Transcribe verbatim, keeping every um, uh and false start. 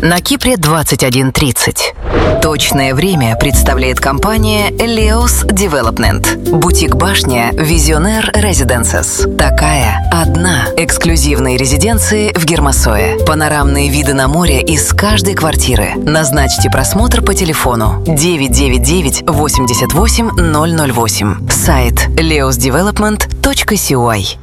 На Кипре двадцать один тридцать. Точное время представляет компания Leos Development. Бутик-башня Visionaire Residences. Такая одна. Эксклюзивные резиденции в Гермосое. Панорамные виды на море из каждой квартиры. Назначьте просмотр по телефону девять девять девять восемьдесят восемь ноль ноль восемь. Сайт leos development точка си ой.